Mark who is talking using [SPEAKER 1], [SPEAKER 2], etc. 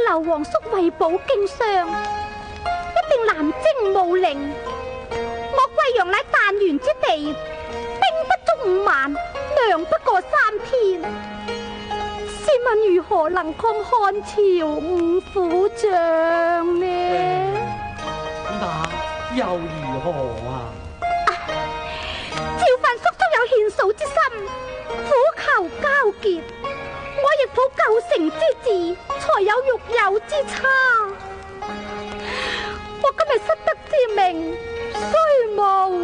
[SPEAKER 1] 劉皇叔為保經商，一定南征武陵。我貴陽乃彈丸之地，兵不足5萬，糧不過3天。試問如何能抗漢朝5虎將呢？
[SPEAKER 2] 那又如何啊？
[SPEAKER 1] 趙範叔叔有獻數之心，苦求交結，我亦抱救城之志，才有欲有之差。我今日失德之命，雖無